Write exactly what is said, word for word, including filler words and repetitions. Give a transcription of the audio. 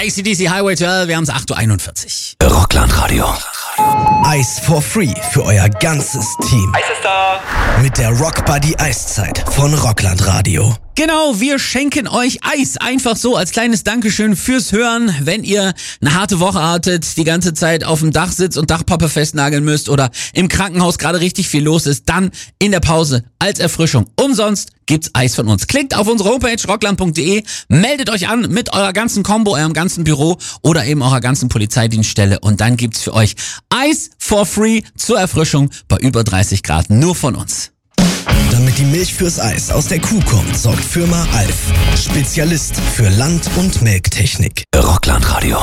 A C D C Highway zwölf, wir haben es acht Uhr einundvierzig. Rockland-Radio. Eis for free für euer ganzes Team. Eis ist da. Mit der Rock Buddy Eiszeit von Rockland-Radio. Genau, wir schenken euch Eis. Einfach so als kleines Dankeschön fürs Hören. Wenn ihr eine harte Woche hattet, die ganze Zeit auf dem Dach sitzt und Dachpappe festnageln müsst oder im Krankenhaus gerade richtig viel los ist, dann in der Pause als Erfrischung umsonst gibt's Eis von uns. Klickt auf unsere Homepage rockland punkt de, meldet euch an mit eurer ganzen Combo, eurem ganzen Büro oder eben eurer ganzen Polizeidienststelle und dann gibt's für euch Eis for free zur Erfrischung bei über dreißig Grad. Nur von uns. Damit die Milch fürs Eis aus der Kuh kommt, sorgt Firma Alf. Spezialist für Land- und Melktechnik. Rockland-Radio.